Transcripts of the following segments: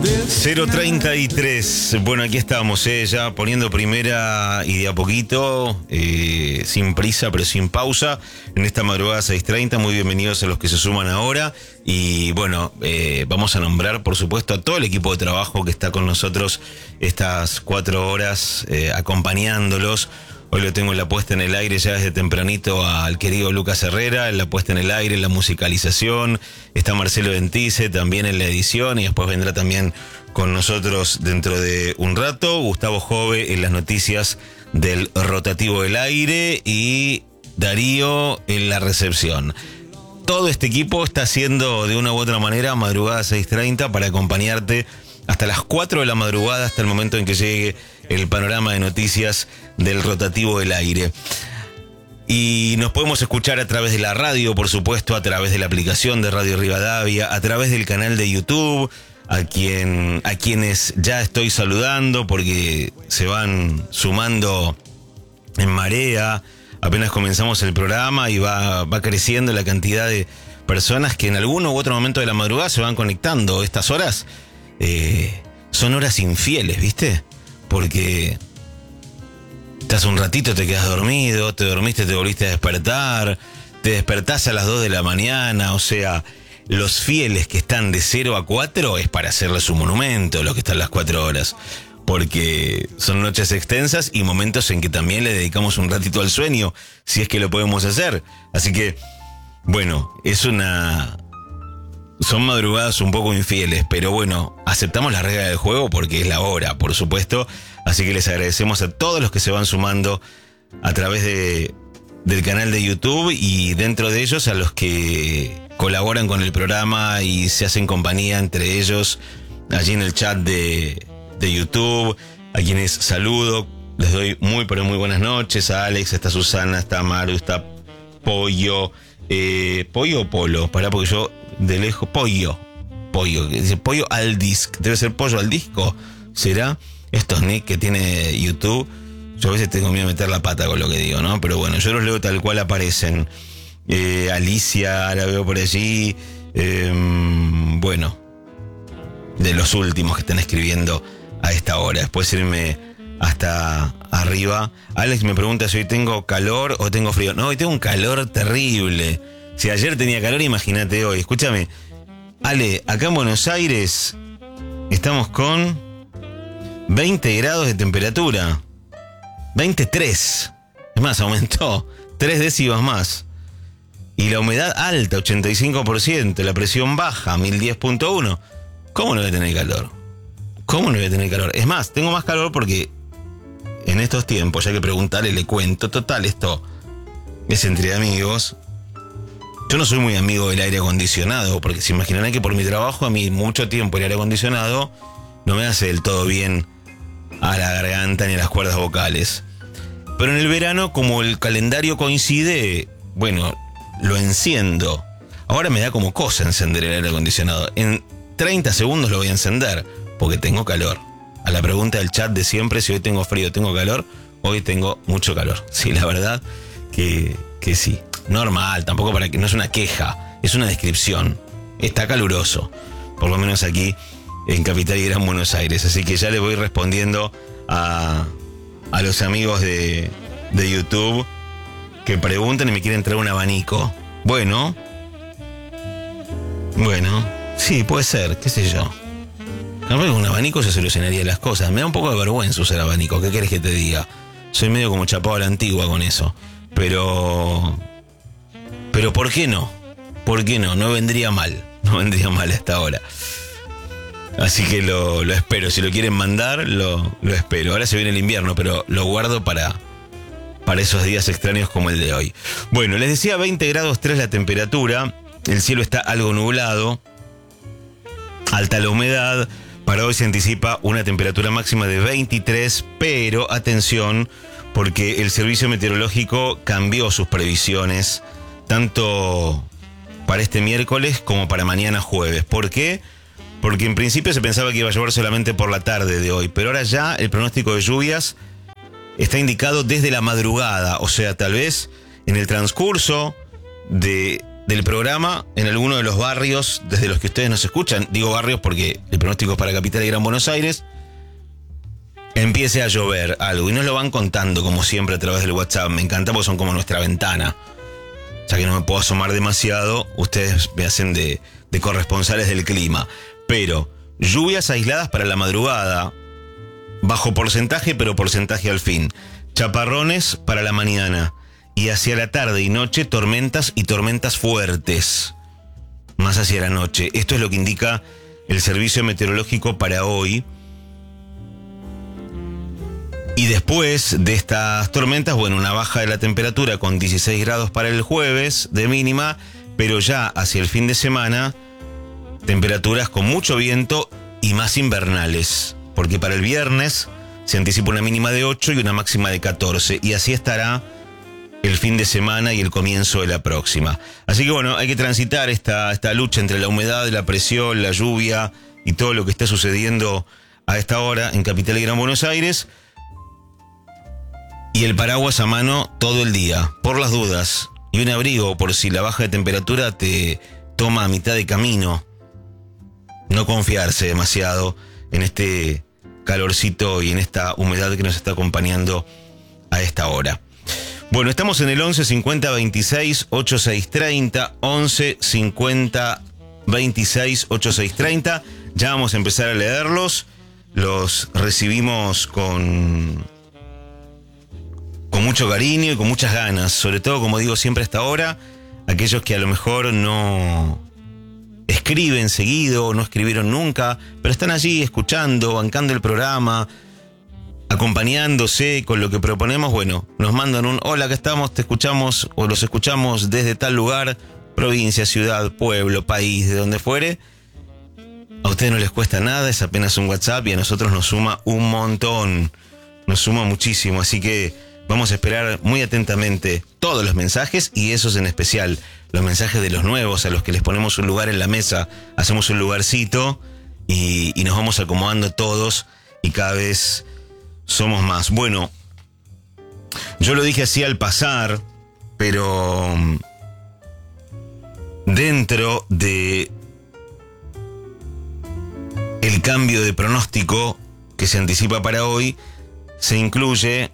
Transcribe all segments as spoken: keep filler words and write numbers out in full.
cero treinta y tres. Bueno, aquí estamos, eh, ya poniendo primera y de a poquito, eh, sin prisa pero sin pausa, en esta madrugada seis treinta. Muy bienvenidos a los que se suman ahora. Y bueno, eh, vamos a nombrar, por supuesto, a todo el equipo de trabajo que está con nosotros estas cuatro horas, eh, acompañándolos. Hoy lo tengo en la puesta en el aire ya desde tempranito al querido Lucas Herrera, en la puesta en el aire, en la musicalización. Está Marcelo Ventice también en la edición y después vendrá también con nosotros dentro de un rato Gustavo Jove en las noticias del rotativo del aire y Darío en la recepción. Todo este equipo está haciendo de una u otra manera madrugada seis treinta para acompañarte hasta las cuatro de la madrugada, hasta el momento en que llegue el panorama de noticias del rotativo del aire. Y nos podemos escuchar a través de la radio, por supuesto, a través de la aplicación de Radio Rivadavia, a través del canal de YouTube, a quien a quienes ya estoy saludando porque se van sumando en marea. Apenas comenzamos el programa y va, va creciendo la cantidad de personas que en alguno u otro momento de la madrugada se van conectando. Estas horas eh, son horas infieles, ¿viste? Porque estás un ratito, te quedas dormido, te dormiste, te volviste a despertar, te despertás a las dos de la mañana, o sea, los fieles que están de cero a cuatro es para hacerles un monumento, los que están las cuatro horas, porque son noches extensas y momentos en que también le dedicamos un ratito al sueño, si es que lo podemos hacer. Así que, bueno, es una... son madrugadas un poco infieles, pero bueno, aceptamos la regla del juego porque es la hora, por supuesto. Así que les agradecemos a todos los que se van sumando a través de, del canal de YouTube y dentro de ellos a los que colaboran con el programa y se hacen compañía entre ellos allí en el chat de, de YouTube, a quienes saludo. Les doy muy pero muy buenas noches. A Alex, está Susana, está Maru, está Pollo. Eh, ¿Pollo o Polo? Pará, porque yo de lejos... Pollo. Pollo. Dice Pollo al disc. Debe ser Pollo al disco. ¿Será? Estos nick que tiene YouTube. Yo a veces tengo miedo de meter la pata con lo que digo, ¿no? Pero bueno, yo los leo tal cual aparecen. Eh, Alicia, la veo por allí. Eh, bueno, de los últimos que están escribiendo a esta hora. Después irme hasta arriba. Alex me pregunta si hoy tengo calor o tengo frío. No, hoy tengo un calor terrible. Si ayer tenía calor, imagínate hoy. Escúchame, Ale, acá en Buenos Aires estamos con veinte grados de temperatura. veintitrés. Es más, aumentó tres décimas más. Y la humedad alta, ochenta y cinco por ciento. La presión baja, mil diez punto uno. ¿Cómo no voy a tener calor? ¿Cómo no voy a tener calor? Es más, tengo más calor porque en estos tiempos, ya que preguntarle, le cuento. Total, esto es entre amigos. Yo no soy muy amigo del aire acondicionado, porque se imaginarán que por mi trabajo, a mí mucho tiempo el aire acondicionado no me hace del todo bien a la garganta ni a las cuerdas vocales. Pero en el verano, como el calendario coincide, bueno, lo enciendo. Ahora me da como cosa encender el aire acondicionado. En treinta segundos lo voy a encender, porque tengo calor. A la pregunta del chat de siempre, si hoy tengo frío o tengo calor, hoy tengo mucho calor. Sí, la verdad que, que sí. Normal, tampoco para que no es una queja, es una descripción. Está caluroso, por lo menos aquí en Capital y Gran Buenos Aires. Así que ya le voy respondiendo a, a los amigos de, de YouTube que preguntan y me quieren traer un abanico. Bueno, bueno, sí, puede ser, qué sé yo. Con un abanico se solucionaría las cosas. Me da un poco de vergüenza usar abanico, ¿qué querés que te diga? Soy medio como chapado a la antigua con eso. Pero... Pero ¿por qué no? ¿Por qué no? No vendría mal. No vendría mal a esta hora. Así que lo, lo espero. Si lo quieren mandar, lo, lo espero. Ahora se viene el invierno, pero lo guardo para, para esos días extraños como el de hoy. Bueno, les decía veinte grados tres la temperatura. El cielo está algo nublado. Alta la humedad. Para hoy se anticipa una temperatura máxima de veintitrés, pero atención, porque el servicio meteorológico cambió sus previsiones, tanto para este miércoles como para mañana jueves. ¿Por qué? Porque en principio se pensaba que iba a llover solamente por la tarde de hoy, pero ahora ya el pronóstico de lluvias está indicado desde la madrugada, o sea, tal vez en el transcurso de del programa en alguno de los barrios desde los que ustedes nos escuchan, digo barrios porque el pronóstico es para Capital y Gran Buenos Aires, empiece a llover algo. Y nos lo van contando como siempre a través del WhatsApp. Me encanta porque son como nuestra ventana. Ya que no me puedo asomar demasiado, ustedes me hacen de, de corresponsales del clima. Pero lluvias aisladas para la madrugada, bajo porcentaje pero porcentaje al fin. Chaparrones para la mañana. Y hacia la tarde y noche, tormentas y tormentas fuertes. Más hacia la noche. Esto es lo que indica el servicio meteorológico para hoy. Y después de estas tormentas, bueno, una baja de la temperatura con dieciséis grados para el jueves de mínima, pero ya hacia el fin de semana, temperaturas con mucho viento y más invernales. Porque para el viernes se anticipa una mínima de ocho y una máxima de catorce. Y así estará el fin de semana y el comienzo de la próxima. Así que bueno, hay que transitar esta, esta lucha entre la humedad, la presión, la lluvia y todo lo que está sucediendo a esta hora en Capital y Gran Buenos Aires. Y el paraguas a mano todo el día, por las dudas. Y un abrigo por si la baja de temperatura te toma a mitad de camino. No confiarse demasiado en este calorcito y en esta humedad que nos está acompañando a esta hora. Bueno, estamos en el once cincuenta veintiséis ochenta y seis treinta, once cincuenta veintiséis ochenta y seis treinta. Ya vamos a empezar a leerlos. Los recibimos con, con mucho cariño y con muchas ganas. Sobre todo, como digo siempre hasta ahora, aquellos que a lo mejor no escriben seguido, no escribieron nunca, pero están allí escuchando, bancando el programa, acompañándose con lo que proponemos. Bueno, nos mandan un hola, acá estamos, te escuchamos o los escuchamos desde tal lugar, provincia, ciudad, pueblo, país, de donde fuere. A ustedes no les cuesta nada, es apenas un WhatsApp y a nosotros nos suma un montón, nos suma muchísimo, así que vamos a esperar muy atentamente todos los mensajes y esos en especial, los mensajes de los nuevos a los que les ponemos un lugar en la mesa, hacemos un lugarcito y, y nos vamos acomodando todos y cada vez somos más. Bueno, yo lo dije así al pasar, pero dentro de el cambio de pronóstico que se anticipa para hoy, se incluye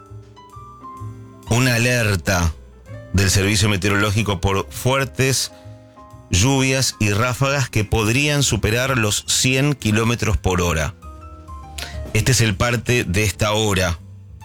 una alerta del servicio meteorológico por fuertes lluvias y ráfagas que podrían superar los cien kilómetros por hora. Este es el parte de esta hora.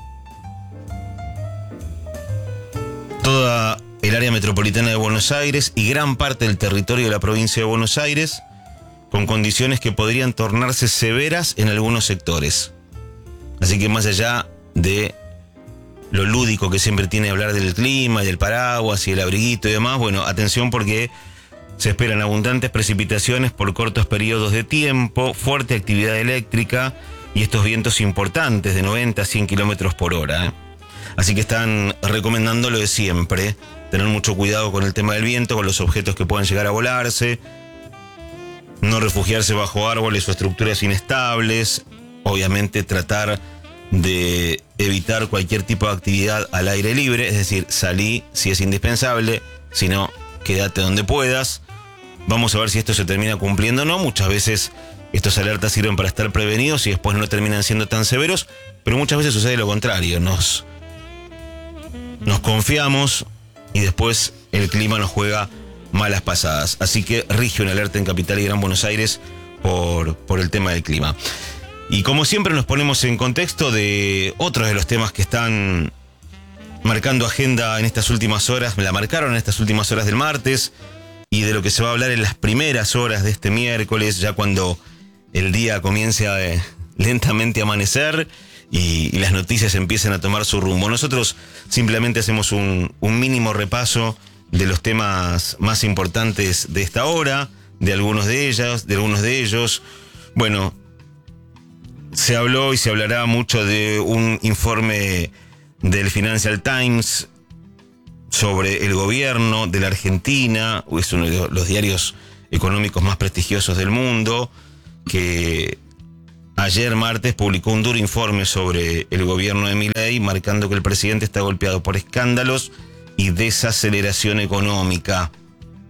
Toda el área metropolitana de Buenos Aires y gran parte del territorio de la provincia de Buenos Aires, con condiciones que podrían tornarse severas en algunos sectores. Así que más allá de lo lúdico que siempre tiene hablar del clima y del paraguas y el abriguito y demás, bueno, atención porque se esperan abundantes precipitaciones por cortos periodos de tiempo, fuerte actividad eléctrica y estos vientos importantes de noventa a cien kilómetros por hora. ¿eh? Así que están recomendando lo de siempre, tener mucho cuidado con el tema del viento, con los objetos que puedan llegar a volarse, no refugiarse bajo árboles o estructuras inestables, obviamente tratar de evitar cualquier tipo de actividad al aire libre, es decir, salí si es indispensable, si no, quédate donde puedas. Vamos a ver si esto se termina cumpliendo o no. Muchas veces estos alertas sirven para estar prevenidos y después no terminan siendo tan severos, pero muchas veces sucede lo contrario, nos, nos confiamos y después el clima nos juega malas pasadas. Así que rige una alerta en Capital y Gran Buenos Aires por, por el tema del clima. Y como siempre nos ponemos en contexto de otros de los temas que están marcando agenda en estas últimas horas, me la marcaron en estas últimas horas del martes, y de lo que se va a hablar en las primeras horas de este miércoles, ya cuando el día comience a eh, lentamente amanecer y, y las noticias empiecen a tomar su rumbo. Nosotros simplemente hacemos un, un mínimo repaso de los temas más importantes de esta hora, de algunos de ellas, de algunos de ellos. Bueno, se habló y se hablará mucho de un informe del Financial Times sobre el gobierno de la Argentina, es uno de los diarios económicos más prestigiosos del mundo, que ayer martes publicó un duro informe sobre el gobierno de Milei, marcando que el presidente está golpeado por escándalos y desaceleración económica.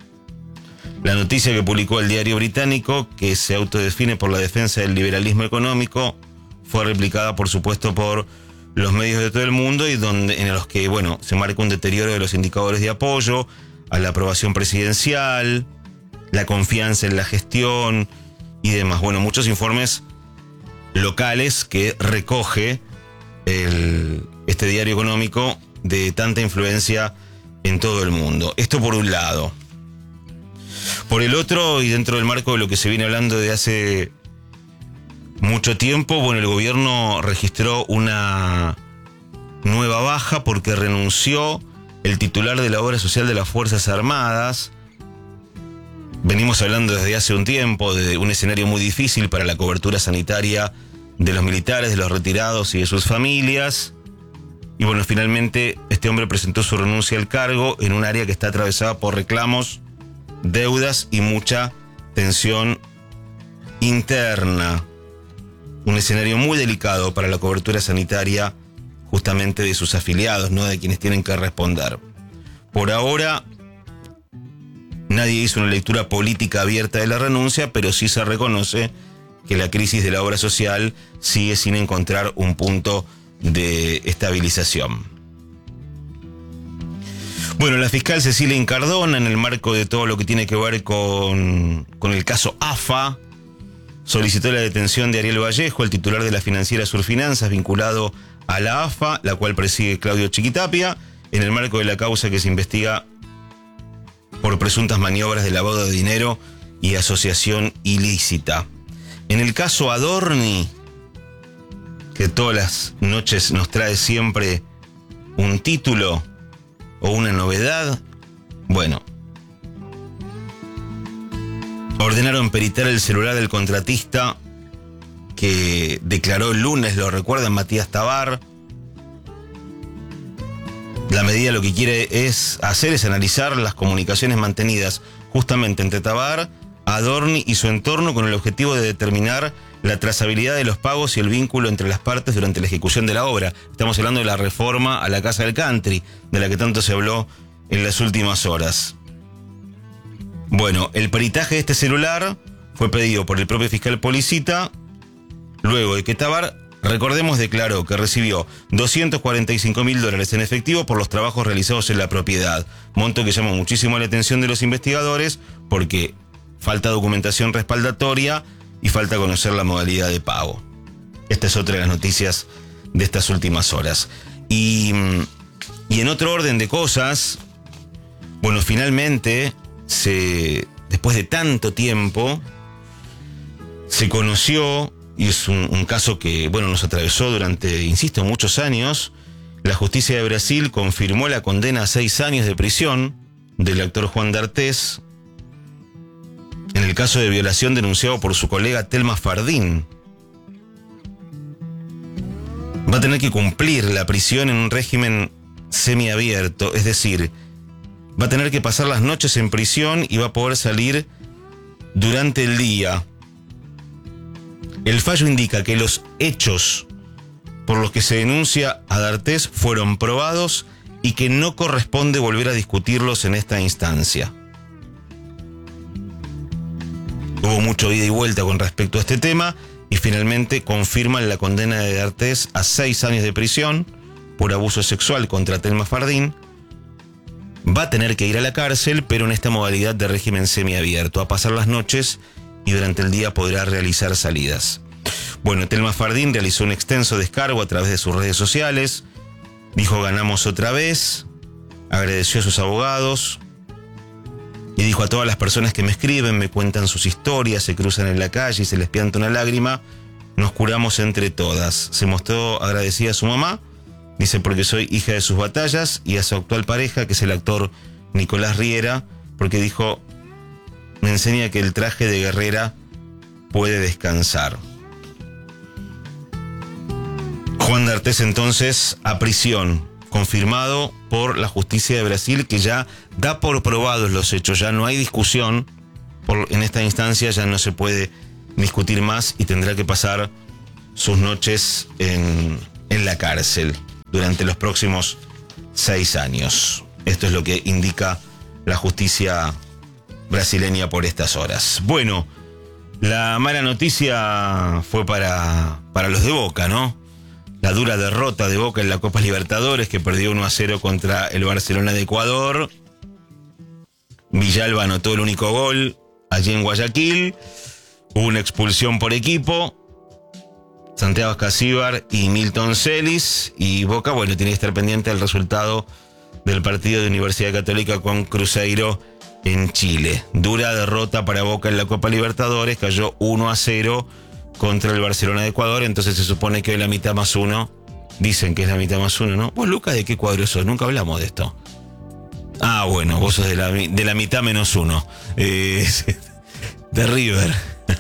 La noticia que publicó el diario británico, que se autodefine por la defensa del liberalismo económico, fue replicada, por supuesto, por los medios de todo el mundo y donde, en los que, bueno, se marca un deterioro de los indicadores de apoyo a la aprobación presidencial, la confianza en la gestión y demás. Bueno, muchos informes locales que recoge el, este diario económico de tanta influencia en todo el mundo. Esto por un lado. Por el otro, y dentro del marco de lo que se viene hablando de hace mucho tiempo, bueno, el gobierno registró una nueva baja porque renunció el titular de la obra social de las Fuerzas Armadas. Venimos hablando desde hace un tiempo de un escenario muy difícil para la cobertura sanitaria de los militares, de los retirados y de sus familias. Y bueno, finalmente este hombre presentó su renuncia al cargo en un área que está atravesada por reclamos, deudas y mucha tensión interna. Un escenario muy delicado para la cobertura sanitaria justamente de sus afiliados, no de quienes tienen que responder. Por ahora, nadie hizo una lectura política abierta de la renuncia, pero sí se reconoce que la crisis de la obra social sigue sin encontrar un punto de estabilización. Bueno, la fiscal Cecilia Incardona, en el marco de todo lo que tiene que ver con, con el caso A F A, solicitó la detención de Ariel Vallejo, el titular de la financiera Surfinanzas, vinculado a la A F A, la cual preside Claudio Chiquitapia, en el marco de la causa que se investiga por presuntas maniobras de lavado de dinero y asociación ilícita. En el caso Adorni, que todas las noches nos trae siempre un título o una novedad, bueno, ordenaron peritar el celular del contratista que declaró el lunes, lo recuerdan, Matías Tabar. La medida lo que quiere es hacer es analizar las comunicaciones mantenidas justamente entre Tabar, Adorni y su entorno con el objetivo de determinar la trazabilidad de los pagos y el vínculo entre las partes durante la ejecución de la obra. Estamos hablando de la reforma a la Casa del Country, de la que tanto se habló en las últimas horas. Bueno, el peritaje de este celular fue pedido por el propio fiscal Policita, luego de que Tabar, recordemos, declaró que recibió doscientos cuarenta y cinco mil dólares en efectivo por los trabajos realizados en la propiedad, monto que llamó muchísimo la atención de los investigadores porque falta documentación respaldatoria y falta conocer la modalidad de pago. Esta es otra de las noticias de estas últimas horas. Y, y en otro orden de cosas, bueno, finalmente, se, después de tanto tiempo, se conoció, y es un, un caso que, bueno, nos atravesó durante, insisto, muchos años, la justicia de Brasil confirmó la condena a seis años de prisión del actor Juan D'Artés en el caso de violación denunciado por su colega Telma Fardín. Va a tener que cumplir la prisión en un régimen semiabierto, es decir, va a tener que pasar las noches en prisión y va a poder salir durante el día. El fallo indica que los hechos por los que se denuncia a D'Artés fueron probados y que no corresponde volver a discutirlos en esta instancia. Hubo mucho ida y vuelta con respecto a este tema y finalmente confirman la condena de D'Artés a seis años de prisión por abuso sexual contra Telma Fardín. Va a tener que ir a la cárcel, pero en esta modalidad de régimen semiabierto, a pasar las noches y durante el día podrá realizar salidas. Bueno, Telma Fardín realizó un extenso descargo a través de sus redes sociales, dijo ganamos otra vez, agradeció a sus abogados y dijo a todas las personas que me escriben, me cuentan sus historias, se cruzan en la calle y se les pianta una lágrima, nos curamos entre todas. Se mostró agradecida a su mamá, dice porque soy hija de sus batallas, y a su actual pareja, que es el actor Nicolás Riera, porque dijo, me enseña que el traje de guerrera puede descansar. Juan D'Artés entonces a prisión, confirmado por la justicia de Brasil, que ya da por probados los hechos, ya no hay discusión, por, en esta instancia ya no se puede discutir más y tendrá que pasar sus noches en, en la cárcel durante los próximos seis años. Esto es lo que indica la justicia brasileña por estas horas. Bueno, la mala noticia fue para, para los de Boca, ¿no? La dura derrota de Boca en la Copa Libertadores, que perdió uno a cero contra el Barcelona de Ecuador. Villalba anotó el único gol allí en Guayaquil. Hubo una expulsión por equipo. Santiago Escacíbar y Milton Celis. Y Boca, bueno, tiene que estar pendiente del resultado del partido de Universidad Católica con Cruzeiro en Chile. Dura derrota para Boca en la Copa Libertadores. Cayó uno a cero contra el Barcelona de Ecuador. Entonces se supone que hoy la mitad más uno. Dicen que es la mitad más uno, ¿no? Vos, Lucas, ¿de qué cuadro sos? Nunca hablamos de esto. Ah, bueno, vos sos de la, de la mitad menos uno. Eh, de River.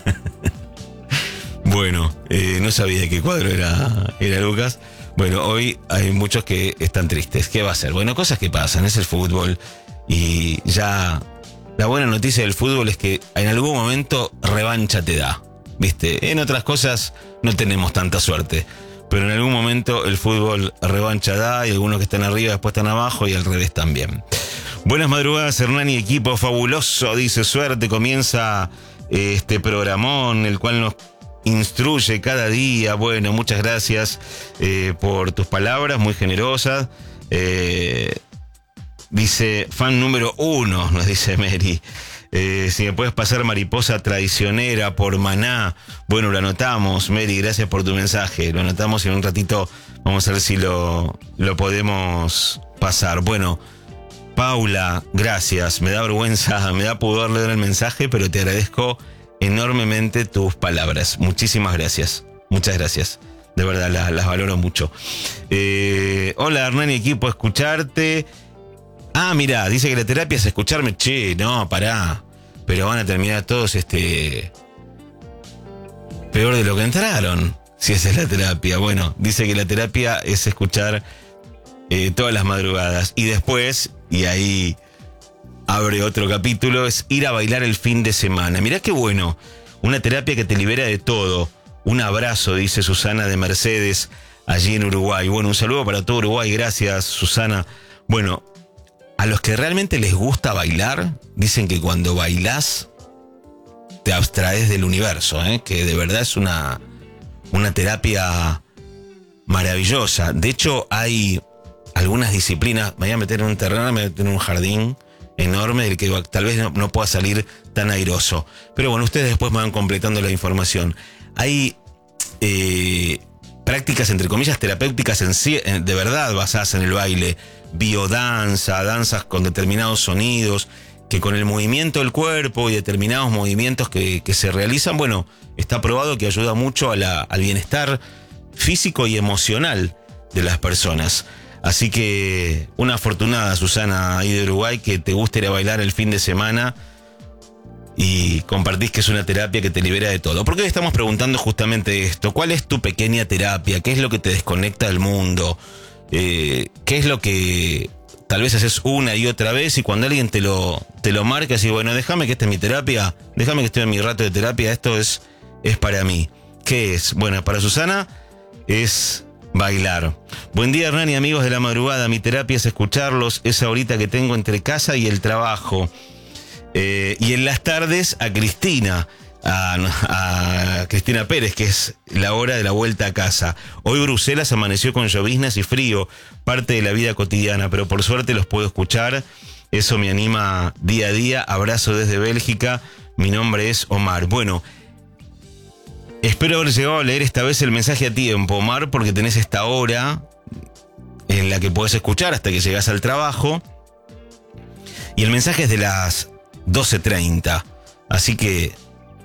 Bueno, eh, no sabía de qué cuadro era, era Lucas. Bueno, hoy hay muchos que están tristes. ¿Qué va a ser? Bueno, cosas que pasan, es el fútbol. Y ya la buena noticia del fútbol es que en algún momento revancha te da. ¿Viste? En otras cosas no tenemos tanta suerte. Pero en algún momento el fútbol revancha da, y algunos que están arriba después están abajo, y al revés también. Buenas madrugadas, Hernán y equipo fabuloso, dice Suerte. Comienza este programón, el cual nos instruye cada día. Bueno, muchas gracias eh, por tus palabras, muy generosas. Eh, dice, fan número uno, nos dice Mary. Eh, si me puedes pasar Mariposa Traicionera por Maná. Bueno, lo anotamos, Mary, gracias por tu mensaje. Lo anotamos y en un ratito vamos a ver si lo, lo podemos pasar. Bueno, Paula, gracias. Me da vergüenza, me da pudor leer el mensaje, pero te agradezco enormemente tus palabras. Muchísimas gracias. Muchas gracias. De verdad, las, las valoro mucho. Eh, hola, Hernán y equipo, escucharte. Ah, mira, dice que la terapia es escucharme. Che, no, pará. Pero van a terminar todos este peor de lo que entraron, si esa es la terapia. Bueno, dice que la terapia es escuchar eh, todas las madrugadas. Y después, y ahí abre otro capítulo, es ir a bailar el fin de semana. Mirá qué bueno, una terapia que te libera de todo. Un abrazo, dice Susana de Mercedes, allí en Uruguay. Bueno, un saludo para todo Uruguay, gracias Susana. Bueno, a los que realmente les gusta bailar, dicen que cuando bailás te abstraes del universo, ¿eh? Que de verdad es una, una terapia maravillosa. De hecho, hay algunas disciplinas, me voy a meter en un terreno, me voy a meter en un jardín enorme del que tal vez no, no pueda salir tan airoso. Pero bueno, ustedes después me van completando la información. Hay eh, prácticas, entre comillas, terapéuticas en sí, de verdad basadas en el baile. Biodanza, danzas con determinados sonidos, que con el movimiento del cuerpo y determinados movimientos que, que se realizan, bueno, está probado que ayuda mucho a la, al bienestar físico y emocional de las personas. Así que una afortunada, Susana, ahí de Uruguay, que te gusta ir a bailar el fin de semana y compartís que es una terapia que te libera de todo. Porque hoy estamos preguntando justamente esto: ¿cuál es tu pequeña terapia? ¿Qué es lo que te desconecta del mundo? Eh, ¿Qué es lo que tal vez haces una y otra vez, y cuando alguien te lo, te lo marca, así, bueno, déjame que esta es mi terapia, déjame que esté en mi rato de terapia, esto es, es para mí? ¿Qué es? Bueno, para Susana es bailar. Buen día, Hernán y amigos de la madrugada. Mi terapia es escucharlos, esa horita que tengo entre casa y el trabajo. Eh, y en las tardes a Cristina, a, a Cristina Pérez, que es la hora de la vuelta a casa. Hoy Bruselas amaneció con lloviznas y frío, parte de la vida cotidiana, pero por suerte los puedo escuchar. Eso me anima día a día. Abrazo desde Bélgica. Mi nombre es Omar. Bueno, espero haber llegado a leer esta vez el mensaje a tiempo, Omar, porque tenés esta hora en la que podés escuchar hasta que llegás al trabajo. Y el mensaje es de las doce treinta. Así que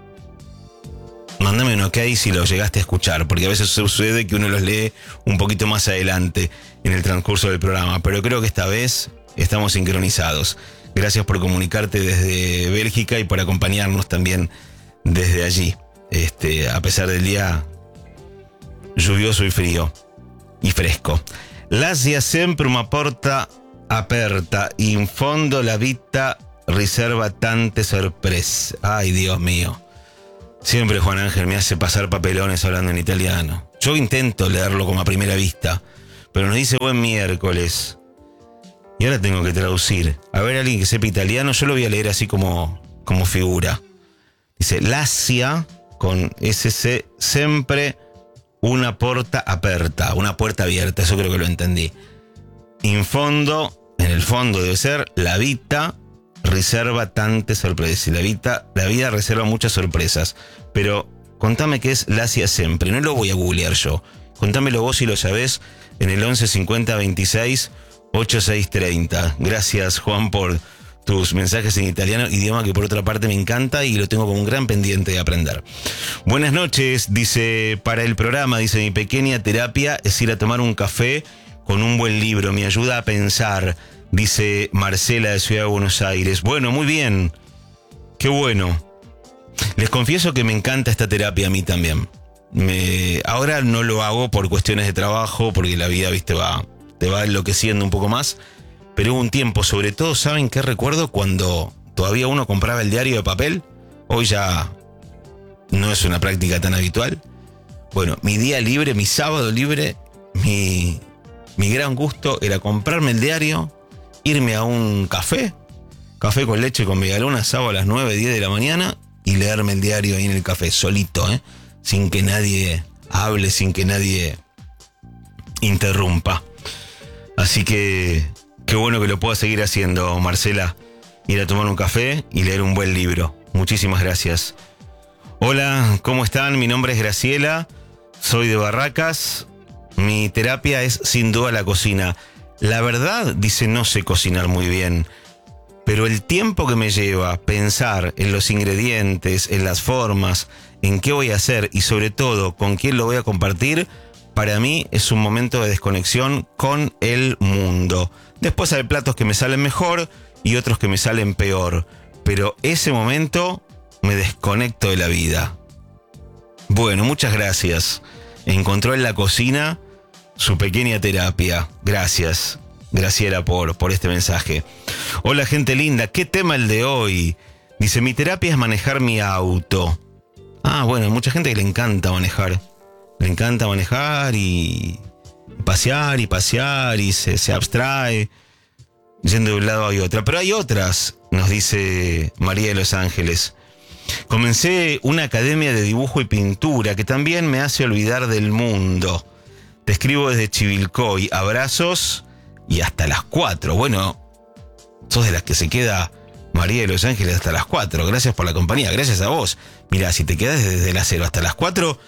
mándame un ok si lo llegaste a escuchar, porque a veces sucede que uno los lee un poquito más adelante en el transcurso del programa, pero creo que esta vez estamos sincronizados. Gracias por comunicarte desde Bélgica y por acompañarnos también desde allí, este, a pesar del día lluvioso y frío y fresco. L'Asia sempre una porta aperta, in fondo la vita riserva tante sorprese. Ay, Dios mío. Siempre Juan Ángel me hace pasar papelones hablando en italiano. Yo intento leerlo como a primera vista, pero nos dice buen miércoles. Y ahora tengo que traducir. A ver, alguien que sepa italiano, yo lo voy a leer así como, como figura. Dice, lascia con esse se, sempre una porta aperta, una puerta abierta, eso creo que lo entendí. In fondo, en el fondo debe ser, la vita reserva tante sorprese. La vida, la vida reserva muchas sorpresas. Pero contame qué es lascia sempre, no lo voy a googlear yo. Contámelo vos si lo sabés en el once cincuenta veintiséis ochenta y seis treinta. Gracias, Juan, por tus mensajes en italiano, idioma que por otra parte me encanta y lo tengo como un gran pendiente de aprender. Buenas noches, dice, para el programa, dice, mi pequeña terapia es ir a tomar un café con un buen libro, me ayuda a pensar, dice Marcela de Ciudad de Buenos Aires. Bueno, muy bien, qué bueno. Les confieso que me encanta esta terapia a mí también. Me, ahora no lo hago por cuestiones de trabajo, porque la vida, viste, va, te va enloqueciendo un poco más. Pero hubo un tiempo, sobre todo, ¿saben qué recuerdo? Cuando todavía uno compraba el diario de papel. Hoy ya no es una práctica tan habitual. Bueno, mi día libre, mi sábado libre, mi, mi gran gusto era comprarme el diario, irme a un café, café con leche con medialuna, sábado a las nueve, diez de la mañana, y leerme el diario ahí en el café, solito, ¿eh? Sin que nadie hable, sin que nadie interrumpa. Así que qué bueno que lo pueda seguir haciendo, Marcela. Ir a tomar un café y leer un buen libro. Muchísimas gracias. Hola, ¿cómo están? Mi nombre es Graciela, soy de Barracas. Mi terapia es sin duda la cocina. La verdad, dice, no sé cocinar muy bien, pero el tiempo que me lleva pensar en los ingredientes, en las formas, en qué voy a hacer y sobre todo con quién lo voy a compartir, para mí es un momento de desconexión con el mundo. Después hay platos que me salen mejor y otros que me salen peor, pero ese momento me desconecto de la vida. Bueno, muchas gracias. Encontró en la cocina su pequeña terapia. Gracias, Graciela, por, por este mensaje. Hola, gente linda, ¿qué tema el de hoy? Dice, mi terapia es manejar mi auto. Ah, bueno, hay mucha gente que le encanta manejar. Le encanta manejar y pasear y pasear y se, se abstrae yendo de un lado a otro. Pero hay otras, nos dice María de Los Ángeles. Comencé una academia de dibujo y pintura que también me hace olvidar del mundo. Te escribo desde Chivilcoy. Abrazos y hasta las cuatro. Bueno, sos de las que se queda María de Los Ángeles hasta las cuatro. Gracias por la compañía, gracias a vos. Mira, si te quedás desde las cero hasta las cuatro,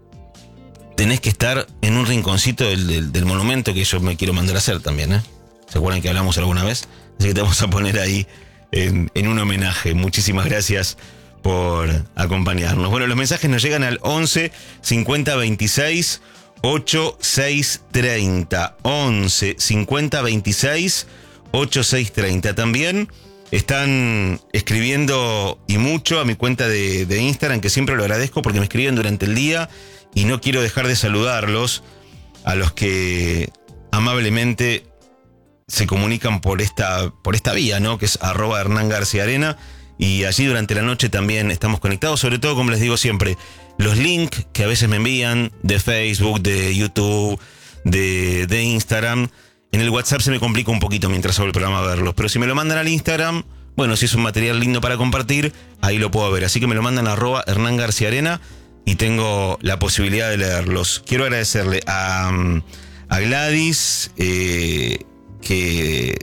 tenés que estar en un rinconcito del, del, del monumento que yo me quiero mandar a hacer también, ¿eh? ¿Se acuerdan que hablamos alguna vez? Así que te vamos a poner ahí en, en un homenaje. Muchísimas gracias por acompañarnos. Bueno, los mensajes nos llegan al once cincuenta veintiséis ochenta y seis treinta. once cincuenta veintiséis ochenta y seis treinta. También están escribiendo y mucho a mi cuenta de, de Instagram, que siempre lo agradezco porque me escriben durante el día y no quiero dejar de saludarlos, a los que amablemente se comunican por esta, por esta vía, ¿no? Que es arroba Hernán García Arena. Y allí durante la noche también estamos conectados, sobre todo, como les digo siempre, los links que a veces me envían de Facebook, de YouTube, de, de Instagram. En el WhatsApp se me complica un poquito mientras hago el programa verlos, pero si me lo mandan al Instagram, bueno, si es un material lindo para compartir, ahí lo puedo ver. Así que me lo mandan a arroba Hernán García Arena y tengo la posibilidad de leerlos. Quiero agradecerle a, a Gladys, eh, que...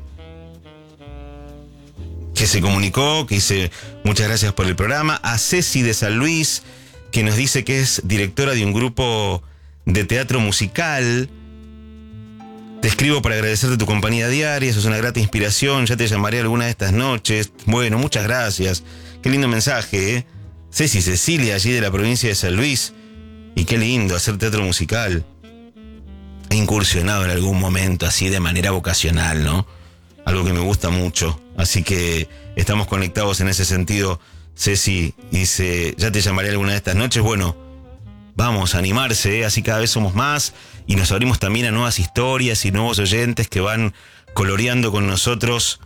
que se comunicó, que dice muchas gracias por el programa. A Ceci de San Luis, que nos dice que es directora de un grupo de teatro musical. Te escribo para agradecerte tu compañía diaria, eso es una grata inspiración, ya te llamaré alguna de estas noches. Bueno, muchas gracias. Qué lindo mensaje, ¿eh? Ceci Cecilia, allí de la provincia de San Luis. Y qué lindo hacer teatro musical. He incursionado en algún momento así de manera vocacional, ¿no? Algo que me gusta mucho. Así que estamos conectados en ese sentido. Ceci dice, ya te llamaré alguna de estas noches. Bueno, vamos a animarse, ¿eh? Así cada vez somos más y nos abrimos también a nuevas historias y nuevos oyentes que van coloreando con nosotros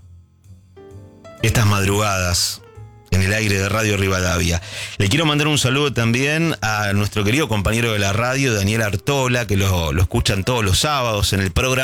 estas madrugadas en el aire de Radio Rivadavia. Le quiero mandar un saludo también a nuestro querido compañero de la radio, Daniel Artola, que lo, lo escuchan todos los sábados en el programa